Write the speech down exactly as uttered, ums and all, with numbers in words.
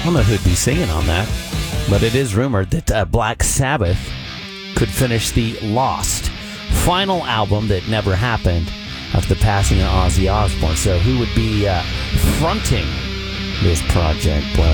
don't know who'd be singing on that, but it is rumored that uh, Black Sabbath could finish the Lost final album that never happened after the passing of Ozzy Osbourne. So who would be uh, fronting this project, Blair?